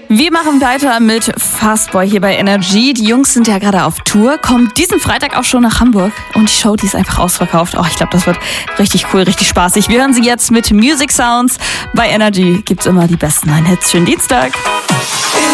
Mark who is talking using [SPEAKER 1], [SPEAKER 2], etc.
[SPEAKER 1] Wir machen weiter mit Fastboy hier bei Energy. Die Jungs sind ja gerade auf Tour, kommen diesen Freitag auch schon nach Hamburg und die Show, die ist einfach ausverkauft. Oh, ich glaube, das wird richtig cool, richtig spaßig. Wir hören sie jetzt mit Music Sounds. Bei Energy gibt's immer die besten 9 Hits. Schönen Dienstag.